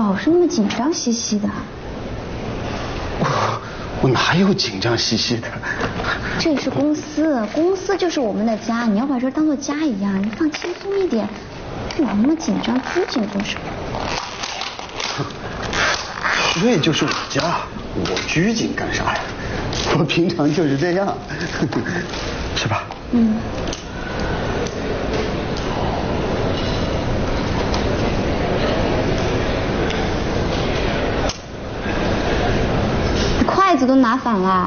老是那么紧张兮兮的？ 我哪有紧张兮兮的？ 这是公司，公司就是我们的家，你要把这当做家一样，你放轻松一点，老那么紧张拘谨做什么？ 这就是我家，我拘谨干啥呀？我平常就是这样，是吧？嗯。 筷子都拿反了，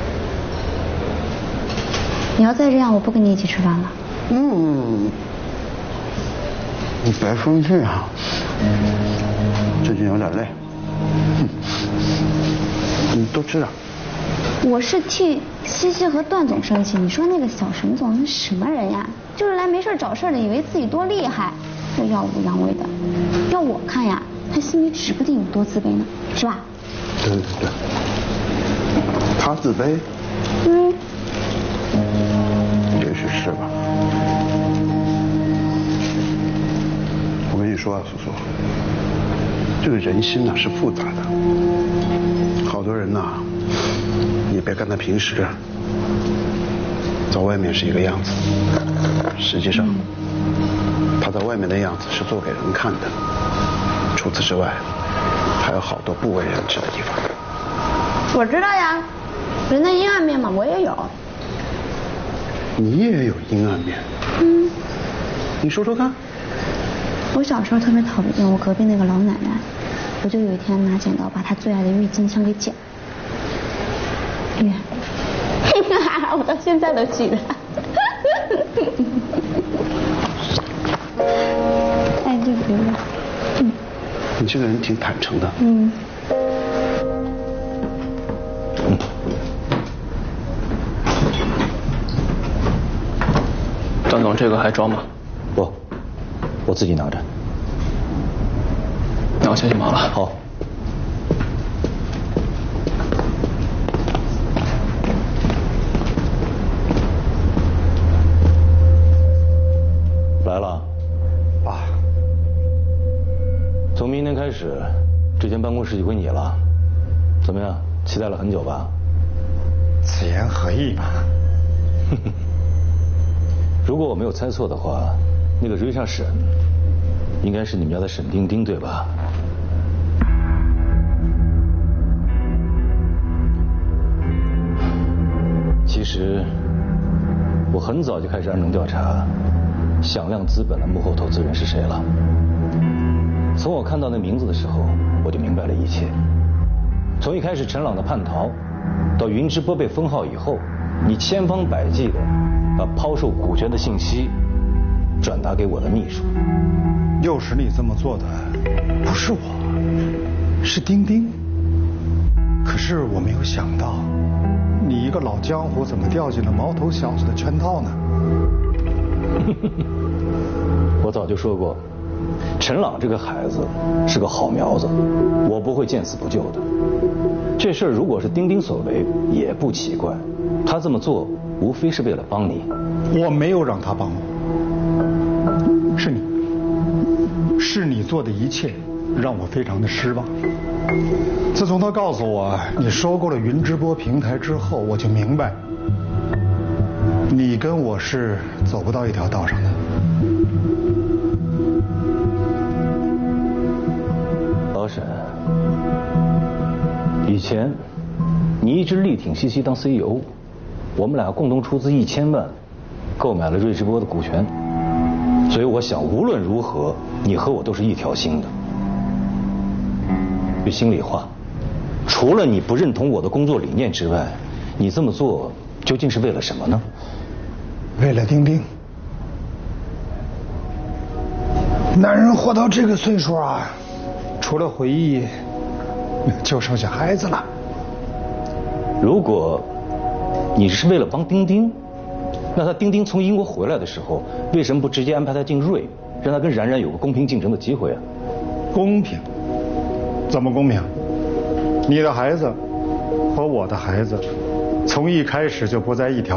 你要再这样，我不跟你一起吃饭了。 嗯，你别生气啊，最近有点累。你多吃点。 我是替西西和段总生气，你说那个小沈总那什么人呀？就是来没事找事的，以为自己多厉害，这耀武扬威的。要我看呀，他心里指不定有多自卑呢，是吧？ 对，他自卑。 嗯。 也许是吧。我跟你说啊，苏苏，这个人心呢是复杂的，好多人呐，你别看他平时在外面是一个样子，实际上他在外面的样子是做给人看的，除此之外还有好多不为人知的地方。 我知道呀，人的阴暗面嘛，我也有。 你也有阴暗面？嗯。你说说看。 我小时候特别讨厌我隔壁那个老奶奶，我就有一天拿剪刀把她最爱的郁金香给剪了。我到现在都记得。哎，对不对？ 你这个人挺坦诚的。 段总，这个还装吗？ 不，我自己拿着。 那我先去忙了。 好。来了， 爸。 从明天开始，这间办公室就归你了。怎么样？期待了很久吧？ 此言何意嘛？ 如果我没有猜错的话，那个追杀沈，应该是你们家的沈丁丁，对吧？其实，我很早就开始暗中调查响亮资本的幕后投资人是谁了。从我看到那名字的时候，我就明白了一切。从一开始陈朗的叛逃，到云之波被封号以后，你千方百计的把抛售股权的信息转达给我的秘书。 诱使你这么做的不是我，是丁丁。可是我没有想到，你一个老江湖怎么掉进了毛头小子的圈套呢？ 我早就说过，陈朗这个孩子是个好苗子，我不会见死不救的。这事儿如果是丁丁所为，也不奇怪。他这么做，无非是为了帮你。 我没有让他帮我，是你做的一切让我非常的失望。自从他告诉我你收购了云直播平台之后，我就明白，你跟我是走不到一条道上的。 老沈，以前你一直力挺西西当 CEO， 我们俩共同出资1000万购买了瑞直播的股权，所以我想无论如何，你和我都是一条心的。句心里话，除了你不认同我的工作理念之外，你这么做究竟是为了什么呢？ 为了丁丁。男人活到这个岁数啊，除了回忆，就剩下孩子了。 如果你是为了帮丁丁，那他丁丁从英国回来的时候，为什么不直接安排他进瑞，让他跟冉冉有个公平竞争的机会啊？ 公平？怎么公平？你的孩子和我的孩子，从一开始就不在一条